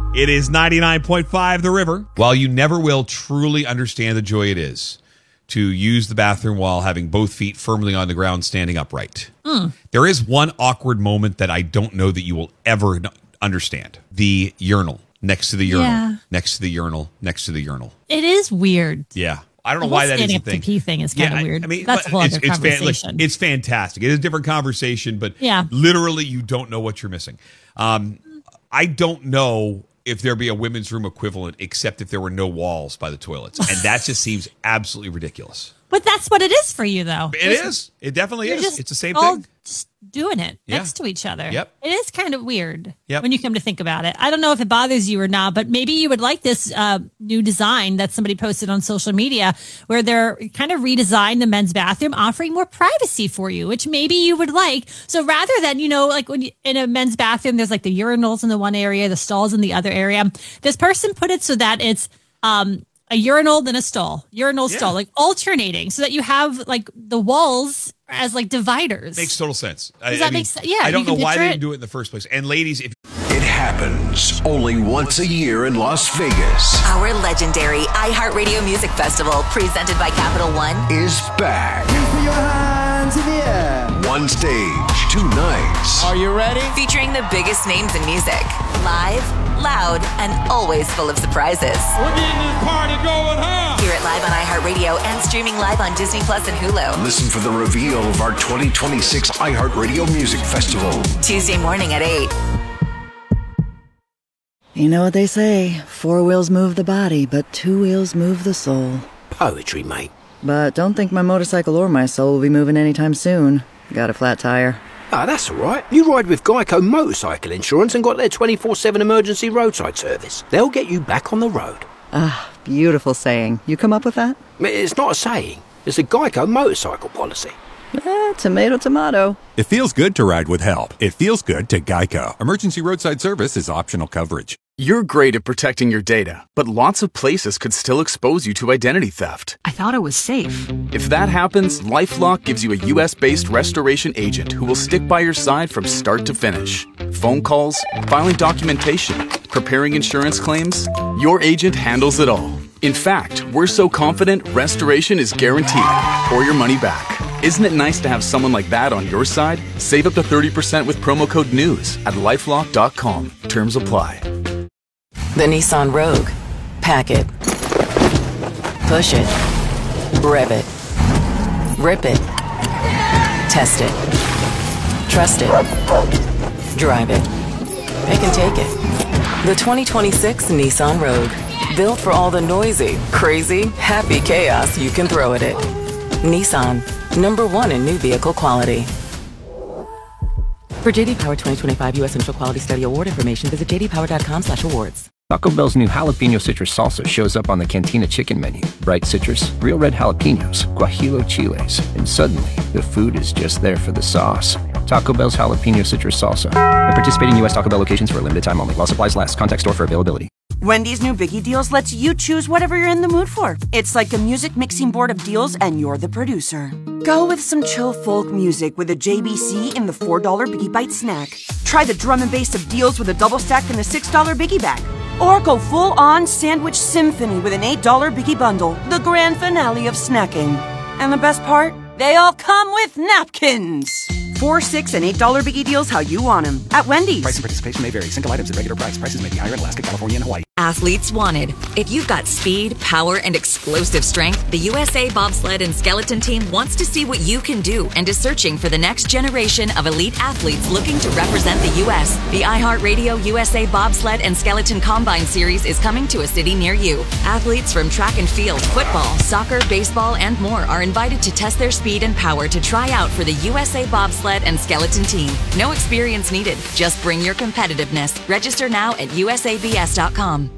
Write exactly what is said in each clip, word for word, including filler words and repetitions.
It is ninety-nine point five The River. While you never will truly understand the joy it is to use the bathroom while having both feet firmly on the ground, standing upright, mm. there is one awkward moment that I don't know that you will ever understand. The urinal. Next to the urinal. Yeah. Next to the urinal. Next to the urinal. It is weird. Yeah. I don't know why that is a thing. The pee thing is kind of yeah, weird. I mean, that's a whole it's, other it's conversation. Fan, like, it's fantastic. It is a different conversation, but yeah. literally you don't know what you're missing. Um, I don't know if there'd be a women's room equivalent except if there were no walls by the toilets. And that just seems absolutely ridiculous. But that's what it is for you, though. It Just, is. It definitely is. It's the same all thing. Just doing it yeah. next to each other. Yep. It is kind of weird yep. when you come to think about it. I don't know if it bothers you or not, but maybe you would like this uh, new design that somebody posted on social media where they're kind of redesigned the men's bathroom, offering more privacy for you, which maybe you would like. So rather than, you know, like when you, in a men's bathroom, there's like the urinals in the one area, the stalls in the other area. This person put it so that it's um, a urinal, then a stall, urinal, yeah. stall, like alternating so that you have like the walls as like dividers. Makes total sense. Does I, that I mean, make sense? Yeah. I don't know why they it. didn't do it in the first place. And ladies, if it happens only once a year in Las Vegas. Our legendary iHeartRadio Music Festival, presented by Capital One, is back. Put your hands in the air. One stage, two nights. Are you ready? Featuring the biggest names in music. Live, loud, and always full of surprises. We're getting this party going, huh? Hear it live on iHeartRadio and streaming live on Disney Plus and Hulu. Listen for the reveal of our twenty twenty-six iHeartRadio Music Festival. Tuesday morning at eight. You know what they say, four wheels move the body, but two wheels move the soul. Poetry, mate. But don't think my motorcycle or my soul will be moving anytime soon. Got a flat tire. Ah, that's all right. You ride with Geico Motorcycle Insurance and got their twenty-four seven emergency roadside service. They'll get you back on the road. Ah, beautiful saying. You come up with that? It's not a saying. It's a Geico motorcycle policy. Eh, tomato, tomato. It feels good to ride with help. It feels good to Geico. Emergency roadside service is optional coverage. You're great at protecting your data, but lots of places could still expose you to identity theft. I thought it was safe. If that happens, LifeLock gives you a U S-based restoration agent who will stick by your side from start to finish. Phone calls, filing documentation, preparing insurance claims, your agent handles it all. In fact, we're so confident restoration is guaranteed or your money back. Isn't it nice to have someone like that on your side? Save up to thirty percent with promo code NEWS at lifelock dot com. Terms apply. The Nissan Rogue. Pack it. Push it. Rev it. Rip it. Test it. Trust it. Drive it. Pick and take it. The twenty twenty-six Nissan Rogue. Built for all the noisy, crazy, happy chaos you can throw at it. Nissan. Number one in new vehicle quality. For J D Power twenty twenty-five U S Central Quality Study Award information, visit j d power dot com slash awards. Taco Bell's new jalapeno citrus salsa shows up on the Cantina chicken menu. Bright citrus, real red jalapenos, guajillo chiles, and suddenly the food is just there for the sauce. Taco Bell's jalapeno citrus salsa. At participating U S Taco Bell locations for a limited time only. While supplies last. Contact store for availability. Wendy's new Biggie Deals lets you choose whatever you're in the mood for. It's like a music mixing board of deals, and you're the producer. Go with some chill folk music with a J B C in the four dollar Biggie Bite snack. Try the drum and bass of deals with a double stack in the six dollar Biggie Bag. Or go full-on sandwich symphony with an eight dollar Biggie Bundle, the grand finale of snacking. And the best part? They all come with napkins. Four, six, and eight dollar Biggie Deals how you want them at Wendy's. Price and participation may vary. Single items at regular price. Prices may be higher in Alaska, California, and Hawaii. Athletes wanted. If you've got speed, power, and explosive strength, the U S A Bobsled and Skeleton Team wants to see what you can do and is searching for the next generation of elite athletes looking to represent the U S. The iHeartRadio U S A Bobsled and Skeleton Combine Series is coming to a city near you. Athletes from track and field, football, soccer, baseball, and more are invited to test their speed and power to try out for the U S A Bobsled and Skeleton Team. No experience needed. Just bring your competitiveness. Register now at U S A B S dot com.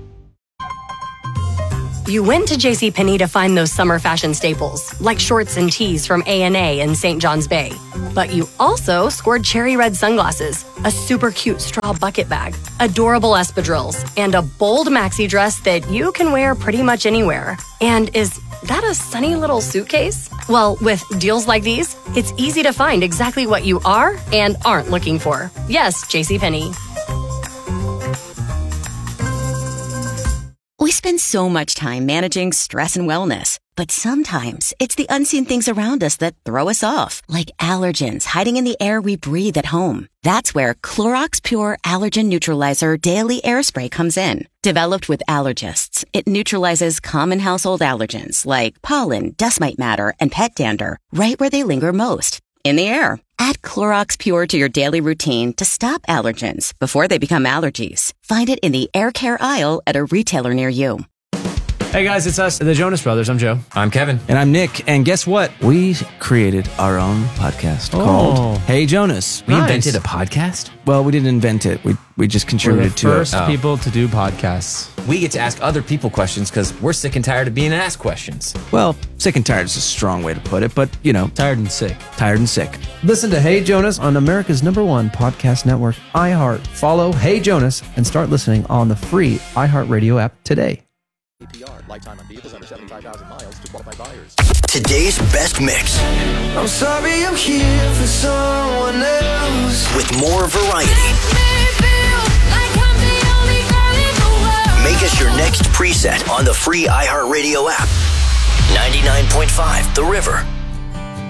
You went to JCPenney to find those summer fashion staples, like shorts and tees from A and A in Saint John's Bay. But you also scored cherry red sunglasses, a super cute straw bucket bag, adorable espadrilles, and a bold maxi dress that you can wear pretty much anywhere. And is that a sunny little suitcase? Well, with deals like these, it's easy to find exactly what you are and aren't looking for. Yes, JCPenney. We spend so much time managing stress and wellness, but sometimes it's the unseen things around us that throw us off, like allergens hiding in the air we breathe at home. That's where Clorox Pure Allergen Neutralizer Daily Air Spray comes in. Developed with allergists, it neutralizes common household allergens like pollen, dust mite matter, and pet dander right where they linger most, in the air. Add Clorox Pure to your daily routine to stop allergens before they become allergies. Find it in the air care aisle at a retailer near you. Hey guys, it's us, the Jonas Brothers. I'm Joe. I'm Kevin. And I'm Nick. And guess what? We created our own podcast Oh. called Hey Jonas. We invented a podcast? Well, we didn't invent it. We we just contributed to first it. people to do podcasts. We get to ask other people questions because we're sick and tired of being asked questions. Well, sick and tired is a strong way to put it, but you know, tired and sick. Tired and sick. Listen to Hey Jonas on America's number one podcast network, iHeart. Follow Hey Jonas and start listening on the free iHeartRadio app today. A P R, lifetime on vehicles under seventy-five thousand miles to qualified buyers. Today's best mix. I'm sorry I'm here for someone else. With more variety. Make us your next preset on the free iHeartRadio app. ninety-nine point five The River.